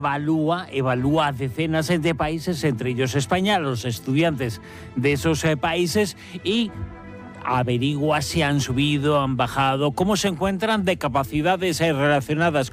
evalúa a decenas de países, entre ellos España, los estudiantes de esos países, y averigua si han subido, han bajado, cómo se encuentran de capacidades relacionadas